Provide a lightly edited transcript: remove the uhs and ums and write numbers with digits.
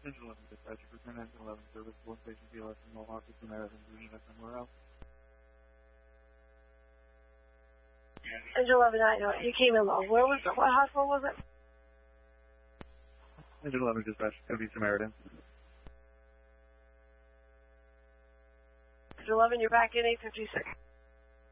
Engine 11 dispatcher, return Engine 11 service, 1 station PLS in Mohawk, with Samaritan, do we need us somewhere else? Engine 11, I know. You came in low. Where was it? What hospital was it? Engine 11 dispatcher, it's going to be Samaritan. Engine 11, you're back in 856.